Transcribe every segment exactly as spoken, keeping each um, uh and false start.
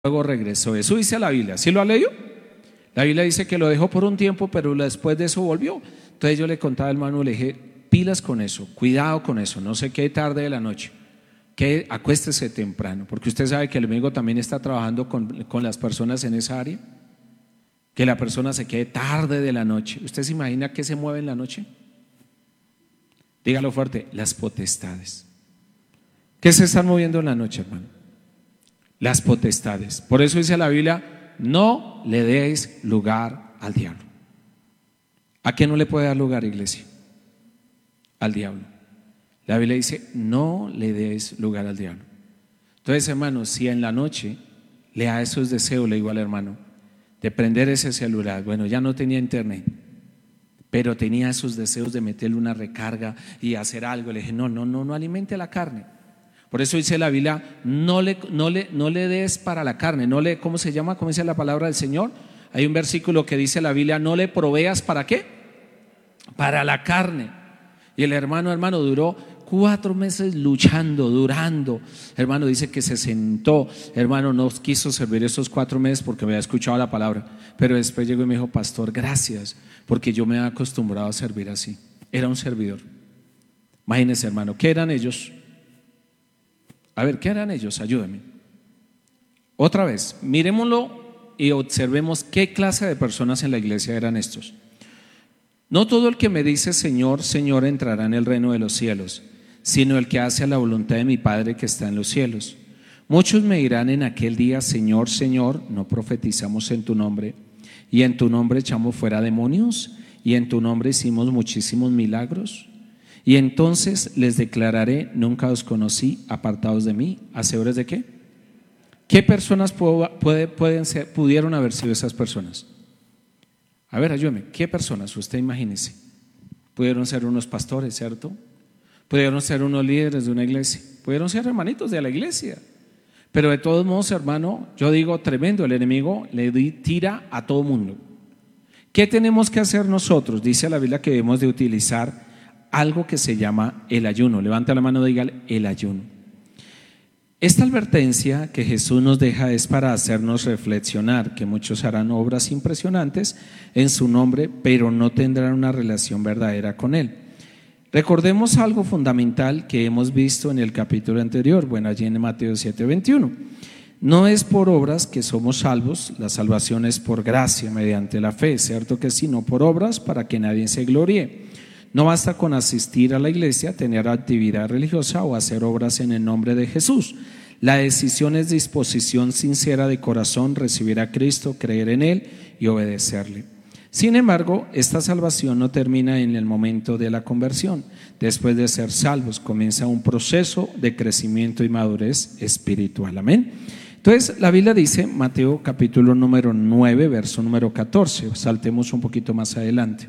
luego regresó. Eso dice la Biblia. ¿Sí lo ha leído? La Biblia dice que lo dejó por un tiempo, pero después de eso volvió. Entonces yo le contaba al hermano, le dije, pilas con eso, cuidado con eso, no se quede tarde de la noche, que acuéstese temprano, porque usted sabe que el enemigo también está trabajando con, con las personas en esa área, que la persona se quede tarde de la noche. ¿Usted se imagina qué se mueve en la noche? Dígalo fuerte, las potestades. ¿Qué se están moviendo en la noche, hermano? Las potestades. Por eso dice la Biblia, no le deis lugar al diablo. ¿A qué no le puede dar lugar, iglesia? Al diablo. La Biblia dice, no le deis lugar al diablo. Entonces, hermano, si en la noche le da esos deseos, le digo al hermano, de prender ese celular, bueno, ya no tenía internet, pero tenía esos deseos de meterle una recarga y hacer algo. Le dije, no, no, no, no alimente la carne. Por eso dice la Biblia, no le, no le, no le des para la carne, no le, ¿cómo se llama? ¿Cómo dice la palabra del Señor? Hay un versículo que dice la Biblia, no le proveas ¿para qué? Para la carne. Y el hermano, hermano, duró cuatro meses luchando, durando. Hermano, dice que se sentó, hermano, no quiso servir esos cuatro meses porque me había escuchado la palabra, pero después llegó y me dijo, pastor, gracias, porque yo me había acostumbrado a servir así. Era un servidor. Imagínense, hermano, ¿qué eran ellos? A ver, ¿qué eran ellos? Ayúdenme. Otra vez, miremoslo y observemos qué clase de personas en la iglesia eran estos. No todo el que me dice Señor, Señor entrará en el reino de los cielos, sino el que hace la voluntad de mi Padre que está en los cielos. Muchos me dirán en aquel día, Señor, Señor, no profetizamos en tu nombre, y en tu nombre echamos fuera demonios, y en tu nombre hicimos muchísimos milagros. Y entonces les declararé, nunca os conocí, apartados de mí. ¿Hacedores de qué? ¿Qué personas puede, pueden ser, pudieron haber sido esas personas? A ver, ayúdeme, ¿qué personas? Usted imagínese. Pudieron ser unos pastores, ¿cierto? Pudieron ser unos líderes de una iglesia, pudieron ser hermanitos de la iglesia. Pero de todos modos, hermano, yo digo tremendo, el enemigo le tira a todo mundo. ¿Qué tenemos que hacer nosotros? Dice la Biblia que debemos de utilizar algo que se llama el ayuno. Levanta la mano y dígale, el ayuno. Esta advertencia que Jesús nos deja es para hacernos reflexionar que muchos harán obras impresionantes en su nombre, pero no tendrán una relación verdadera con Él. Recordemos algo fundamental que hemos visto en el capítulo anterior, bueno, allí en Mateo siete veintiuno. No es por obras que somos salvos, la salvación es por gracia mediante la fe, cierto que sí, no por obras para que nadie se gloríe. No basta con asistir a la iglesia, tener actividad religiosa o hacer obras en el nombre de Jesús. La decisión es disposición sincera de corazón, recibir a Cristo, creer en Él y obedecerle. Sin embargo, esta salvación no termina en el momento de la conversión. Después de ser salvos, comienza un proceso de crecimiento y madurez espiritual. Amén. Entonces, la Biblia dice, Mateo capítulo número nueve, verso número catorce. Saltemos un poquito más adelante.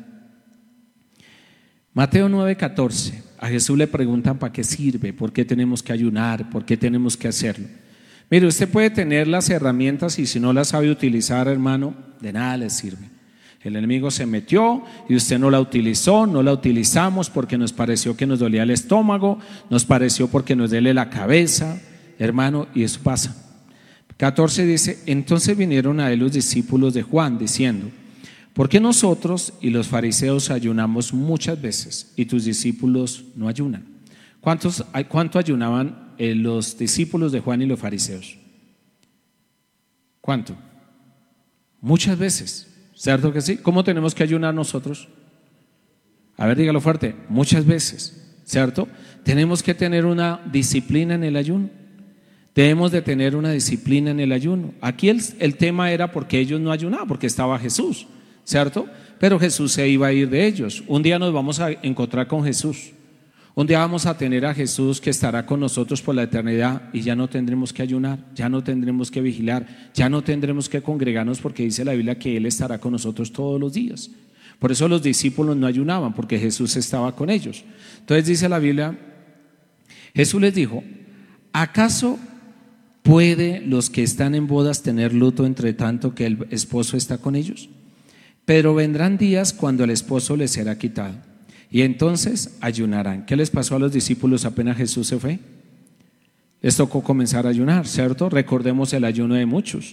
Mateo nueve catorce, a Jesús le preguntan para qué sirve, por qué tenemos que ayunar, por qué tenemos que hacerlo. Mire, usted puede tener las herramientas y si no las sabe utilizar, hermano, de nada le sirve. El enemigo se metió y usted no la utilizó, no la utilizamos porque nos pareció que nos dolía el estómago, nos pareció porque nos duele la cabeza, hermano, y eso pasa. catorce dice, entonces vinieron a él los discípulos de Juan diciendo, ¿por qué nosotros y los fariseos ayunamos muchas veces y tus discípulos no ayunan? ¿Cuántos, ¿Cuánto ayunaban eh, los discípulos de Juan y los fariseos? ¿Cuánto? Muchas veces, ¿cierto que sí? ¿Cómo tenemos que ayunar nosotros? A ver, dígalo fuerte, muchas veces, ¿cierto? Tenemos que tener una disciplina en el ayuno. Debemos de tener una disciplina en el ayuno. Aquí el, el tema era porque ellos no ayunaban, porque estaba Jesús, ¿cierto? Pero Jesús se iba a ir de ellos. Un día nos vamos a encontrar con Jesús. Un día vamos a tener a Jesús que estará con nosotros por la eternidad y ya no tendremos que ayunar, ya no tendremos que vigilar, ya no tendremos que congregarnos porque dice la Biblia que Él estará con nosotros todos los días. Por eso los discípulos no ayunaban, porque Jesús estaba con ellos. Entonces dice la Biblia, Jesús les dijo, ¿acaso puede los que están en bodas tener luto entre tanto que el esposo está con ellos? Pero vendrán días cuando el esposo les será quitado y entonces ayunarán. ¿Qué les pasó a los discípulos apenas Jesús se fue? les tocó comenzar a ayunar, ¿cierto? Recordemos el ayuno de muchos.